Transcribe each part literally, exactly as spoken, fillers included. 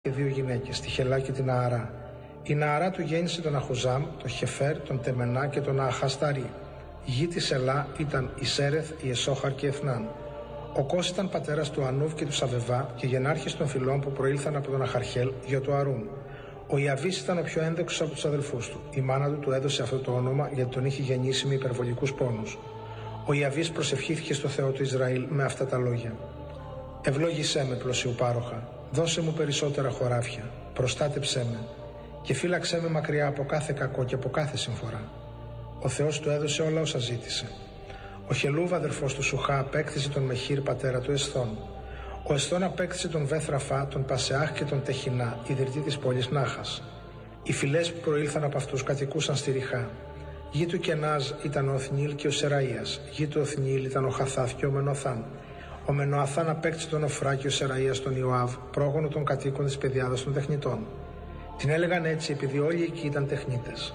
και δύο γυναίκες, τη Χελά και την Ααρά. Η Νααρά του γέννησε τον Αχουζάμ, τον Χεφέρ, τον Τεμενά και τον Αχασταρί. Η γη της Ελά ήταν η Σέρεθ, η Εσόχαρ και η Εθνάν. Ο Κος ήταν πατέρας του Ανούβ και του Σαβεβά και γενάρχης των φυλών που προήλθαν από τον Αχαρχέλ, γιο του Αρούν. Ο Ιαβής ήταν ο πιο ένδοξος από τους αδελφούς του. Η μάνα του του έδωσε αυτό το όνομα γιατί τον είχε γεννήσει με υπερβολικούς πόνους. Ο Ιαβής προσευχήθηκε στο Θεό του Ισραήλ με αυτά τα λόγια: «Ευλόγησέ με, πλουσιοπάροχα, δώσε μου περισσότερα χωράφια, προστάτεψέ με και φύλαξέ με μακριά από κάθε κακό και από κάθε συμφορά». Ο Θεός του έδωσε όλα όσα ζήτησε. Ο Χελούβ, αδερφός του Σουχά, απέκτησε τον Μεχήρ, πατέρα του Εσθών. Ο Εσθών απέκτησε τον Βεθραφά, τον Πασεάχ και τον Τεχινά, ιδρυτή της πόλης Νάχας. Οι φυλές που προήλθαν από αυτούς κατοικούσαν στη Ριχά. Γη του Κενάζ ήταν ο Οθνίλ και ο Σεραΐας. Γη του Οθνίλ ήταν ο Χαθάθ και ο Μενοαθάν. Ο Μενοαθάν απέκτησε τον Οφρά και ο Σεραΐας τον Ιωάβ, πρόγονο των κατοίκων της πεδιάδας των τεχνητών. Την έλεγαν έτσι επειδή όλοι εκεί ήταν τεχνίτες.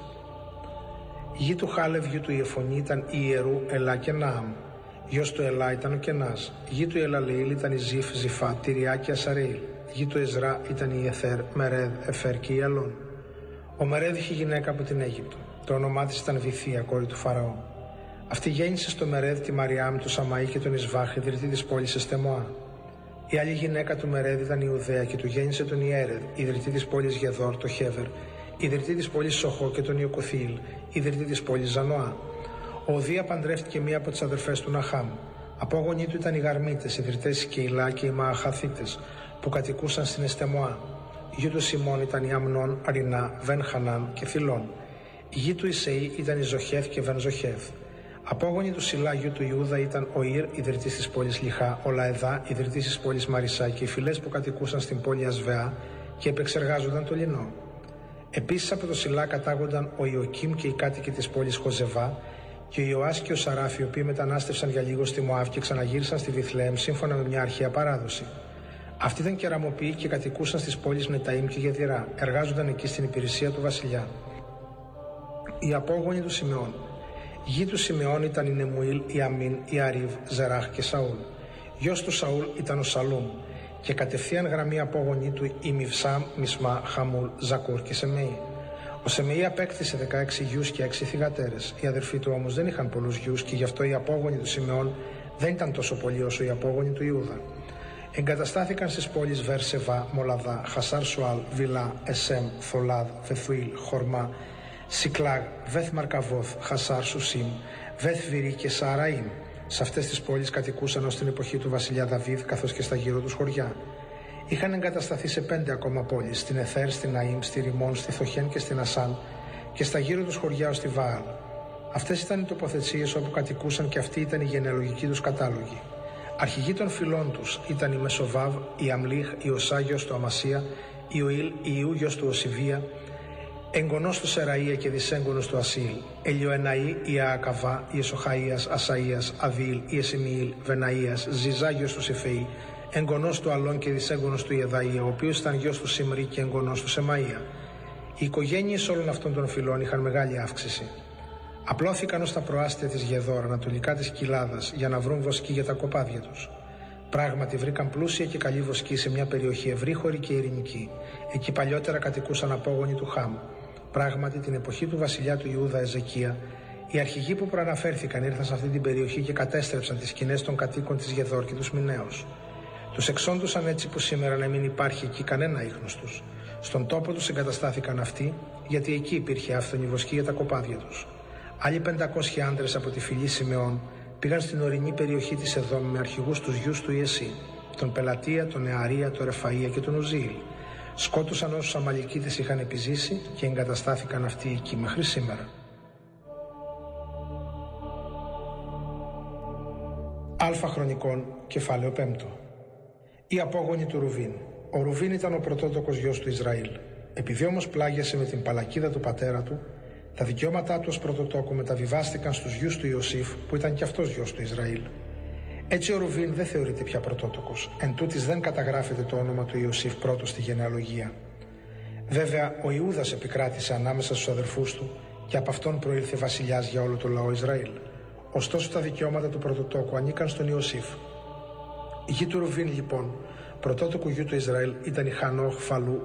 Η γη του Χάλευ, γη του Ιεφωνή, ήταν η Ιερού, Ελά και Ναάμ. Γιος του Ελά ήταν ο Κενάζ. Η γη του Ελαλεήλ ήταν η Ζιφ, Ζιφά, Τυριά και Ασαρεήλ. Η γη του Εζρά ήταν η Εθέρ, Μερέδ, Εφέρ και η Αλών. Ο Μερέδ είχε γυναίκα από την Αίγυπτο. Το όνομά της ήταν Βυθία, κόρη του Φαραώ. Αυτή γέννησε στο Μερέδ τη Μαριάμ, του Σαμαή και τον Ισβάχ, ιδρυτή της πόλης Εστεμοά. Η άλλη γυναίκα του Μερέδ ήταν η Ιουδαία και του γέννησε τον Ιέρεδ, ιδρυτή της πόλης Γεδόρ, το Χέβερ, ιδρυτή της πόλης Σοχό και τον Ιοκοθήλ, ιδρυτή της πόλης Ζανοά. Ο Οδία παντρεύτηκε μία από τις αδερφές του Ναχάμ. Απόγονοι του ήταν οι Γαρμίτες, ιδρυτές της Κεϊλά και οι Μααχαθίτες, που κατοικούσαν στην Εστεμοά. Η γη του Σιμών ήταν η Αμνών, Αρινά, Βεν Χανάν και Θηλών. Η γη του Ισεή ήταν η Ζοχέθ και Βεν Ζοχέθ. Απόγονοι του Σιλά, γιου του Ιούδα, ήταν ο Ήρ, ιδρυτής της πόλης Λιχά, ο Λαεδά, ιδρυτής της πόλης Μαρισά και οι φυλές που κατοικούσαν στην πόλη Ασβεά και επεξεργάζονταν το λινό. Επίσης από το Σιλά κατάγονταν ο Ιωκίμ και οι κάτοικοι της πόλης Χοζεβά και ο Ιωάς και ο Σαράφ, οι οποίοι μετανάστευσαν για λίγο στη Μωάβ και ξαναγύρισαν στη Βιθλεέμ σύμφωνα με μια αρχαία παράδοση. Αυτοί ήταν κεραμοποιοί και κατοικούσαν στις πόλεις Νεταΐμ και Γεδυρά, εργάζονταν εκεί στην υπηρεσία του βασιλιά. Οι απόγονοι του Σιμεών. Η γη του Σιμεών ήταν η Νεμουήλ, η Αμίν, η Αρίβ, Ζεράχ και Σαούλ. Γιος του Σαούλ ήταν ο Σαλούμ και κατευθείαν γραμμή απόγονοι του η Μιβσάμ, Μισμά, Χαμούλ, Ζακούρ και Σεμεή. Ο Σεμεή απέκτησε δεκαέξι γιους και έξι θυγατέρες. Οι αδερφοί του όμως δεν είχαν πολλούς γιους και γι' αυτό οι απόγονοι του Σιμεών δεν ήταν τόσο πολλοί όσο οι απόγονοι του Ιούδα. Εγκαταστάθηκαν στις πόλεις Βερσεβά, Μολαδά, Χασάρ Σουάλ, Βιλά, Εσέμ, Θολάδ, Βεθουήλ, Χορμά, Σικλάγ, Βεθ Μαρκαβόθ, Χασάρ Σουσίμ, Βεθ Βυρί και Σαραΐμ. Σε αυτές τις πόλεις κατοικούσαν ως την εποχή του βασιλιά Δαβίδ, καθώς και στα γύρω τους χωριά. Είχαν εγκατασταθεί σε πέντε ακόμα πόλεις, στην Εθέρ, στην Αΐμ, στη Ριμών, στη Θοχέν και στην Ασάν, και στα γύρω τους χωριά ως τη Βάαλ. Αυτές ήταν οι τοποθεσίες όπου κατοικούσαν και αυτοί ήταν οι γενεαλογικοί τους κατάλογοι. Αρχηγοί των φυλών τους ήταν η Μεσοβάβ, η Αμλίχ, η Οσά γιος του Αμασία, η Οήλ, η Ιού γιος του Οσιβία, εγγονός του Σεραΐα και δυσέγγονος του Ασίλ, Ελιοεναή, η Αακαβά, η Εσοχαΐας, Ασαΐας, Αβίλ, η Εσιμιήλ, Βεναΐας, Ζιζά γιος του Σεφεή, εγγονός του Αλών και δυσέγγονος του Ιεδαΐα, ο οποίος ήταν γιος του Σιμρί και εγγονός του Σεμαΐα. Οι οικογένειες όλων αυτών των φυλών είχαν μεγάλη αύξηση. Απλώθηκαν ως τα προάστια της Γεδόρ, ανατολικά της Κοιλάδας, για να βρουν βοσκή για τα κοπάδια τους. Πράγματι βρήκαν πλούσια και καλή βοσκή σε μια περιοχή ευρύχωρη και ειρηνική. Εκεί παλιότερα κατοικούσαν απόγονοι του Χάμ. Πράγματι την εποχή του βασιλιά του Ιούδα Εζεκία, οι αρχηγοί που προαναφέρθηκαν ήρθαν σε αυτή την περιοχή και κατέστρεψαν τις σκηνές των κατοίκων της Γεδόρ και τους Μινέους. Τους εξόντουσαν έτσι που σήμερα να μην υπάρχει εκεί κανένα ίχνος τους. Στον τόπο τους εγκαταστάθηκαν αυτοί, γιατί εκεί υπήρχε άφθονη βοσκή για τα κοπάδια τους. Άλλοι πεντακόσιοι άντρες από τη φυλή Σιμεών πήγαν στην ορεινή περιοχή της Εδόμ με αρχηγούς τους γιους του Ιεσί, τον Πελατία, τον Νεαρία, τον Ρεφαΐα και τον Ουζίηλ. Σκότωσαν όσους Αμαλικίτες είχαν επιζήσει και εγκαταστάθηκαν αυτοί εκεί μέχρι σήμερα. Αλφα Χρονικών, κεφάλαιο πέμπτο. Οι απόγονοι του Ρουβίν. Ο Ρουβίν ήταν ο πρωτότοκος γιος του Ισραήλ. Επειδή όμως πλάγιασε με την παλακίδα του πατέρα του, τα δικαιώματά του ως πρωτοτόκου μεταβιβάστηκαν στους γιους του Ιωσήφ, που ήταν κι αυτός γιος του Ισραήλ. Έτσι ο Ρουβίν δεν θεωρείται πια πρωτότοκος. Εν τούτης δεν καταγράφεται το όνομα του Ιωσήφ πρώτος στη γενεαλογία. Βέβαια, ο Ιούδας επικράτησε ανάμεσα στους αδερφούς του και από αυτόν προήλθε βασιλιάς για όλο το λαό Ισραήλ. Ωστόσο τα δικαιώματα του πρωτοτόκου ανήκαν στον Ιωσήφ. Η γη του Ρουβίν λοιπόν πρωτότοκου γιου του Ισραήλ ήταν η Χανόχ, Φαλού,